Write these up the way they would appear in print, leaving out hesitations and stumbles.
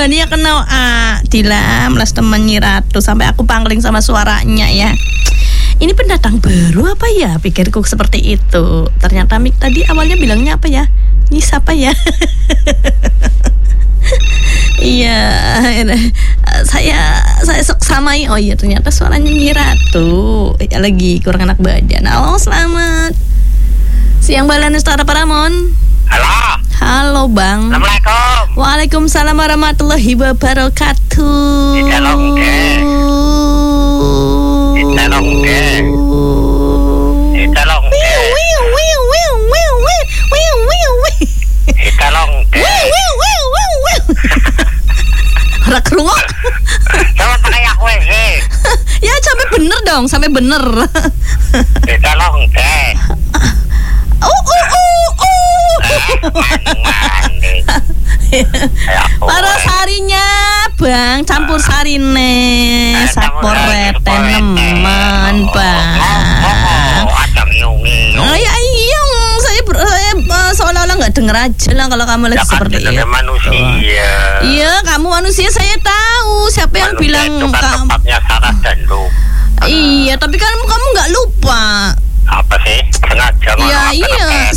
Mania kenal Dilam las teman Ratu sampai aku pangling sama suaranya ya. Ini pendatang baru apa ya? Pikirku seperti itu. Ternyata Mik tadi awalnya bilangnya apa ya? Ini siapa ya? Iya, saya seksamai. Oh iya, ternyata suaranya Nyi Ratu. Ya, lagi kurang enak badan. Halo, selamat siang Balan Ustara Paramon. Halo Bang. Assalamualaikum. Waalaikumsalam warahmatullahi wabarakatuh. Rak rungok. Jangan pakai aku sih. Ya sampai bener dong, sampai bener. Tolong deh. Para sarinya Bang, campur sarine sapore teneman Bang. Oh ya iya, saya seolah-olah nggak denger aja lah kalau kamu lagi seperti itu. Manusia. Iya, kamu manusia saya tahu. Siapa yang bilang kamu? Iya, tapi kan kamu nggak lupa. Apa sih? Sengaja. Iya,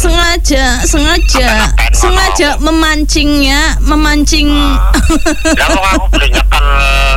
sengaja memancing. Lalu aku beli nyekel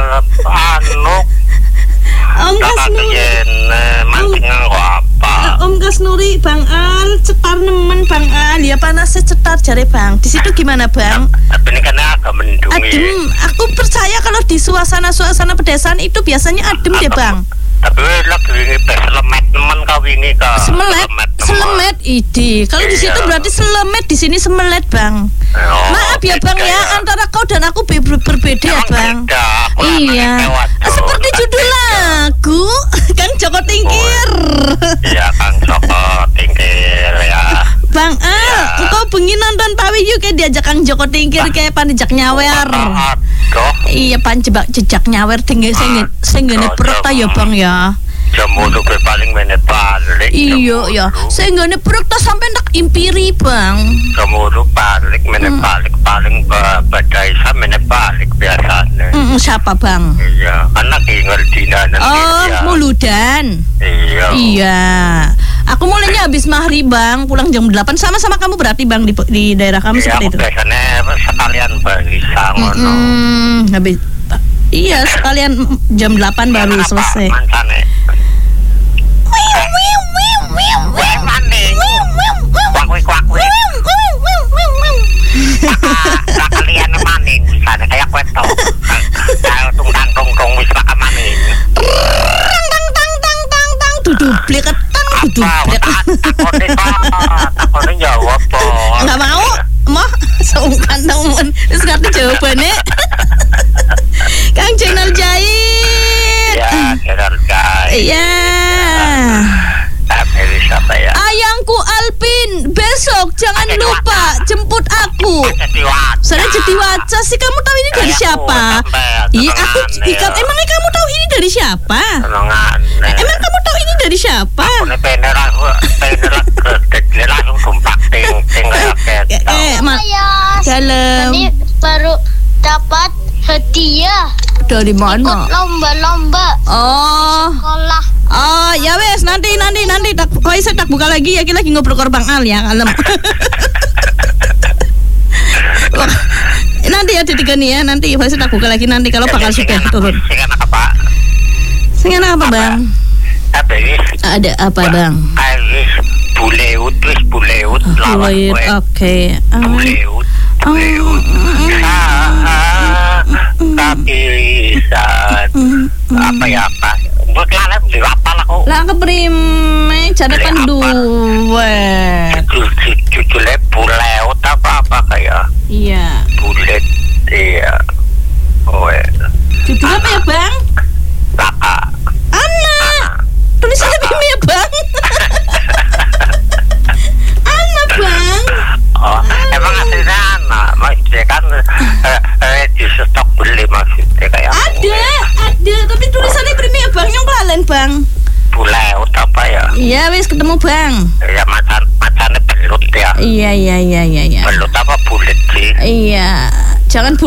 Om Kasnuri. Mancingnya kok apa? Om Kasnuri, Bang Al, cetar nemen Bang Al. Ya panasnya cetar jare Bang. Di situ gimana Bang? Tapi ini kan agak mendung. Adem. Aku percaya kalau di suasana pedesaan itu biasanya adem deh Bang. Tapi lagi selemet teman kau ini kak. Selemet ide. Kalau di situ berarti selemet, di sini semelet Bang. Maaf ya Bang ya, antara kau dan aku berbeda ya Bang. Iya. Seperti judul lagu Kang Joko Tingkir. Iya Kang Joko Tingkir ya. Bang engkau bengi nonton Pak Wahyu kayak diajak Kang Joko Tingkir kayak panjak nyawer. Iya panjebak jejak nyawer tinggi senggene perut ta ya Bang ya. Jamu tuh paling menet balik. Iya ya, senggene perut ta sampai ndak impiri Bang. Jamu tuh balik menet balik paling badai sama menet balik biasanya. Siapa Bang? Iya, anak ingat dinanan. Muludan. Iya. Aku mulainya habis maghrib Bang, pulang jam 8 sama-sama kamu berarti Bang di daerah kamu seperti itu. Biasanya sekalian barisan ngono. Habis iya, sekalian jam 8 baru selesai. Kalian maning misalnya kayak kueto. Tunggang wis bakal maning. Dudublek ketang dudublek. Takone jawab po. Enggak mau. Mah sungkan temen. Wis ngerti jawabannya. Kang Channel Jahit. Ya, Channel Jahit. Iya. Siapa ya? Ayangku Alpin, besok jangan lupa jemput aku. Saya Jatiwaca sih, kamu tahu ini dari siapa? Iya, aku emangnya kamu tahu ini dari siapa? Emang kamu tahu ini dari siapa? Dalam. Ini baru dapat hadiah dari mana? Ikut lomba-lomba sekolah. Oh ya wes nanti saya tak buka lagi ya, kita lagi ngobrol Bang Al ya kalem. Nanti ya titik nih ya, nanti saya tak buka lagi nanti kalau bakal sudah turun. Sing apa Bang? Ada apa Bang? Buleut. Oke. Tapi apa ya apa? Buat lalat apa lah kok? Lah keprime jane penduwet. Judulnya buleut apa kayak? Iya. Bulet iya. Judul apa ya Bang? Kakak. Anak. Tulisannya Bimi ya Bang. Anak Bang. Oh, emang aslinya anak, maksudnya kan di stok beli maksudnya kayak. Ada, tapi tulisannya Bimi ya Bang, yang kelalen Bang. Buleut apa ya? Iya, wis ketemu Bang. Ya macannya belut ya. Iya. Belut apa bulet sih? Iya, jangan